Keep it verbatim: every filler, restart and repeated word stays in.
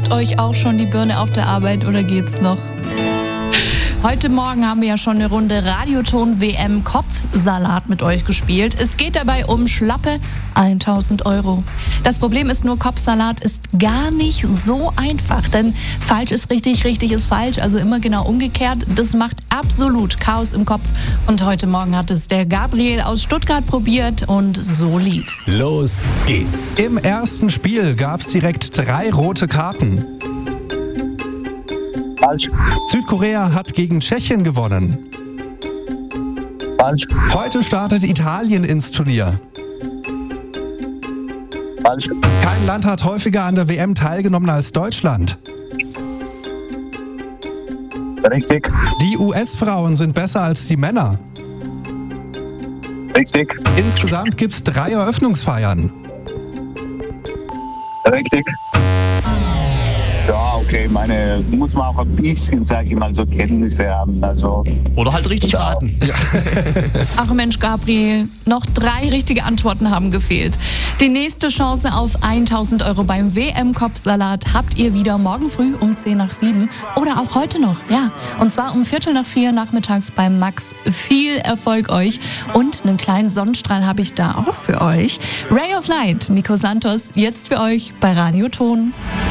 juckt euch auch schon die Birne auf der Arbeit oder geht's noch? Heute Morgen haben wir ja schon eine Runde Radioton W M Kopfsalat mit euch gespielt. Es geht dabei um schlappe tausend Euro. Das Problem ist nur, Kopfsalat ist gar nicht so einfach, denn falsch ist richtig, richtig ist falsch, also immer genau umgekehrt. Das macht absolut Chaos im Kopf und heute Morgen hat es der Gabriel aus Stuttgart probiert und so lief's. Los geht's. Im ersten Spiel gab's direkt drei rote Karten. Falsch. Südkorea hat gegen Tschechien gewonnen. Falsch. Heute startet Italien ins Turnier. Falsch. Kein Land hat häufiger an der W M teilgenommen als Deutschland. Richtig. Die U S-Frauen sind besser als die Männer. Richtig. Insgesamt gibt's drei Eröffnungsfeiern. Richtig. Ja, okay, meine, muss man auch ein bisschen, sag ich mal, so Kenntnisse haben. Also, Oder halt richtig ja. raten. Ach Mensch, Gabriel, noch drei richtige Antworten haben gefehlt. Die nächste Chance auf tausend Euro beim W M Kopfsalat habt ihr wieder morgen früh um zehn nach sieben oder auch heute noch, ja. Und zwar um Viertel nach vier nachmittags beim Max. Viel Erfolg euch und einen kleinen Sonnenstrahl habe ich da auch für euch. Ray of Light, Nico Santos, jetzt für euch bei Radioton.